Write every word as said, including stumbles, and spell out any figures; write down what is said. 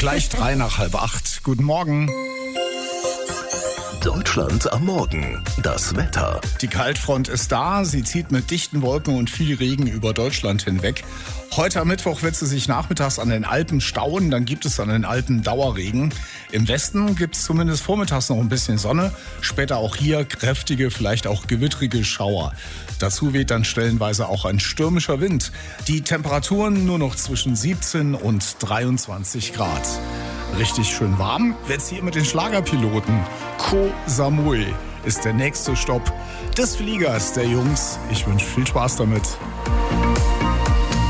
Gleich drei nach halb acht. Guten Morgen. Deutschland am Morgen. Das Wetter. Die Kaltfront ist da. Sie zieht mit dichten Wolken und viel Regen über Deutschland hinweg. Heute am Mittwoch wird sie sich nachmittags an den Alpen stauen. Dann gibt es an den Alpen Dauerregen. Im Westen gibt es zumindest vormittags noch ein bisschen Sonne. Später auch hier kräftige, vielleicht auch gewittrige Schauer. Dazu weht dann stellenweise auch ein stürmischer Wind. Die Temperaturen nur noch zwischen siebzehn und dreiundzwanzig Grad. Richtig schön warm wird's hier mit den Schlagerpiloten. Koh Samui ist der nächste Stopp des Fliegers der Jungs. Ich wünsche viel Spaß damit.